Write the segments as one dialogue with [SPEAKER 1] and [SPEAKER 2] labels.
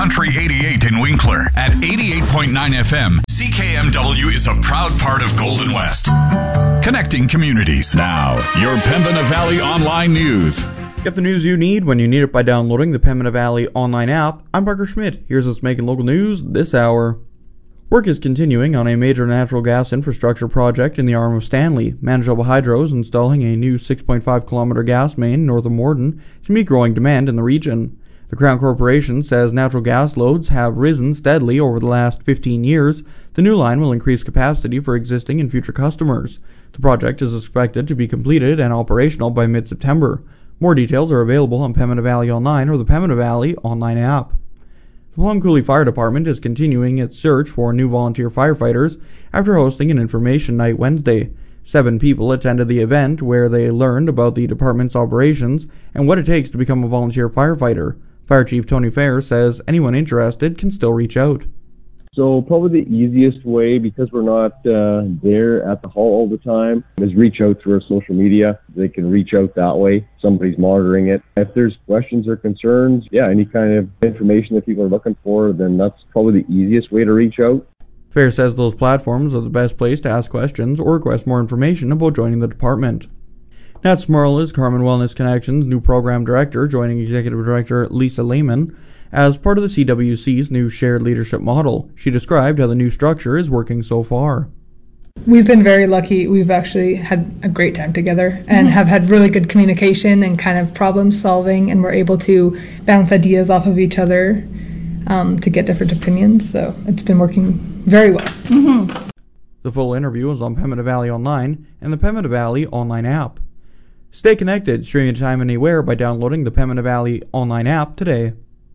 [SPEAKER 1] Country 88 in Winkler. At 88.9 FM, CKMW is a proud part of Golden West. Connecting communities. Now, your Pembina Valley Online News.
[SPEAKER 2] Get the news you need when you need it by downloading the Pembina Valley Online app. I'm Parker Schmidt. Here's what's making local news this hour. Work is continuing on a major natural gas infrastructure project in the arm of Stanley. Manitoba Hydro is installing a new 6.5-kilometer gas main north of Morden to meet growing demand in the region. The Crown Corporation says natural gas loads have risen steadily over the last 15 years. The new line will increase capacity for existing and future customers. The project is expected to be completed and operational by mid-September. More details are available on Pembina Valley Online or the Pembina Valley Online app. The Plum Coulee Fire Department is continuing its search for new volunteer firefighters after hosting an information night Wednesday. 7 people attended the event where they learned about the department's operations and what it takes to become a volunteer firefighter. Fire Chief Tony Fair says anyone interested can still reach out.
[SPEAKER 3] So probably the easiest way, because we're not there at the hall all the time, is reach out through our social media. They can reach out that way. Somebody's monitoring it. If there's questions or concerns, any kind of information that people are looking for, then that's probably the easiest way to reach out.
[SPEAKER 2] Fair says those platforms are the best place to ask questions or request more information about joining the department. Nat Smurl is Carmen Wellness Connection's new program director, joining Executive Director Lisa Lehman as part of the CWC's new shared leadership model. She described how the new structure is working so far.
[SPEAKER 4] We've been very lucky. We've actually had a great time together and have had really good communication and kind of problem solving, and we're able to bounce ideas off of each other to get different opinions. So it's been working very well. Mm-hmm.
[SPEAKER 2] The full interview is on Pembina Valley Online and the Pembina Valley Online app. Stay connected, stream anytime anywhere by downloading the Pembina Valley Online app today.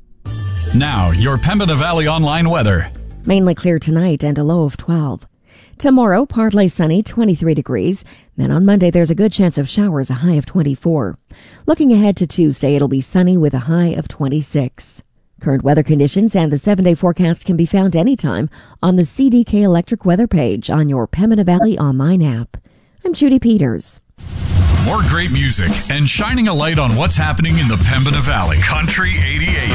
[SPEAKER 1] Now, your Pembina Valley Online weather.
[SPEAKER 5] Mainly clear tonight and a low of 12. Tomorrow, partly sunny, 23 degrees. Then on Monday, there's a good chance of showers, a high of 24. Looking ahead to Tuesday, it'll be sunny with a high of 26. Current weather conditions and the 7-day forecast can be found anytime on the CDK Electric weather page on your Pembina Valley Online app. I'm Judy Peters.
[SPEAKER 1] More great music and shining a light on what's happening in the Pembina Valley. Country 88.